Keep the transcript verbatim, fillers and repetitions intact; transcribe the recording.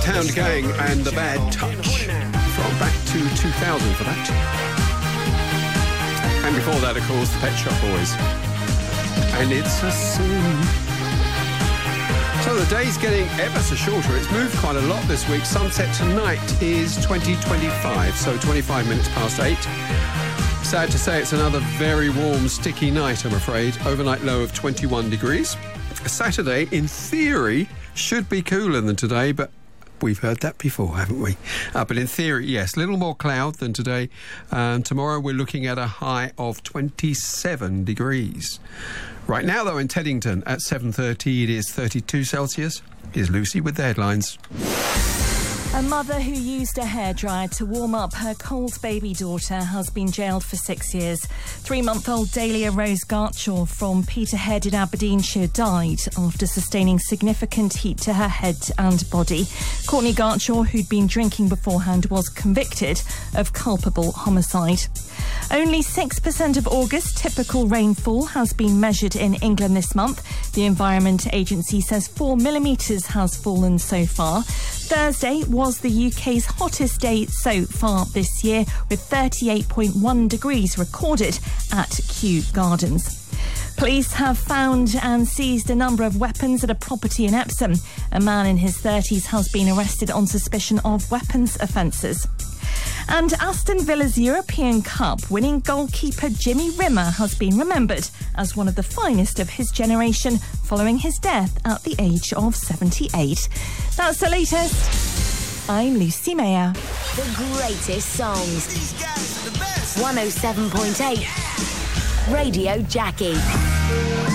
Bloodhound Gang and The Bad Touch from back to two thousand for that. And before that, of course, the Pet Shop Boys. And It's a Sin. So the day's getting ever so shorter. It's moved quite a lot this week. Sunset tonight is twenty twenty-five, so twenty-five minutes past eight. Sad to say it's another very warm, sticky night, I'm afraid. Overnight low of twenty-one degrees. Saturday, in theory, should be cooler than today, but we've heard that before, haven't we? Uh, but in theory, yes, a little more cloud than today. Um, tomorrow we're looking at a high of twenty-seven degrees. Right now, though, in Teddington at seven thirty, it is thirty-two Celsius. Here's Lucy with the headlines. A mother who used a hairdryer to warm up her cold baby daughter has been jailed for six years. Three-month-old Dahlia Rose Gartshaw from Peterhead in Aberdeenshire died after sustaining significant heat to her head and body. Courtney Gartshaw, who'd been drinking beforehand, was convicted of culpable homicide. Only six percent of August typical rainfall has been measured in England this month. The Environment Agency says four millimetres has fallen so far. Thursday was the U K's hottest day so far this year, with thirty-eight point one degrees recorded at Kew Gardens. Police have found and seized a number of weapons at a property in Epsom. A man in his thirties has been arrested on suspicion of weapons offences. And Aston Villa's European Cup winning goalkeeper Jimmy Rimmer has been remembered as one of the finest of his generation following his death at the age of seventy-eight. That's the latest. I'm Lucy Mayer. The greatest songs. These guys are the best. one oh seven point eight Radio Jackie.